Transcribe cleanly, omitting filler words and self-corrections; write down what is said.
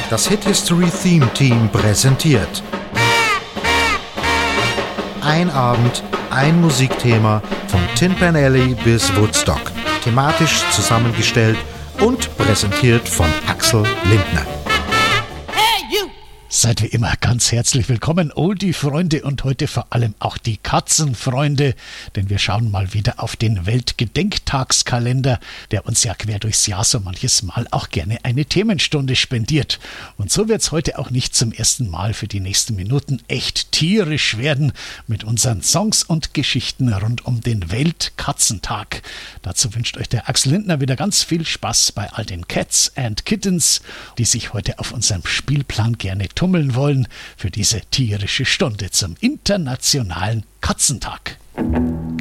Das Hit History Theme Team präsentiert. Ein Abend, ein Musikthema von Tin Pan Alley bis Woodstock. Thematisch zusammengestellt und präsentiert von Axel Lindner. Seid wie immer ganz herzlich willkommen, Oldie-Freunde, und heute vor allem auch die Katzenfreunde, denn wir schauen mal wieder auf den Weltgedenktagskalender, der uns ja quer durchs Jahr so manches Mal auch gerne eine Themenstunde spendiert. Und so wird's heute auch nicht zum ersten Mal für die nächsten Minuten echt tierisch werden mit unseren Songs und Geschichten rund um den Weltkatzentag. Dazu wünscht euch der Axel Lindner wieder ganz viel Spaß bei all den Cats and Kittens, die sich heute auf unserem Spielplan gerne tummeln wollen für diese tierische Stunde zum Internationalen Katzentag.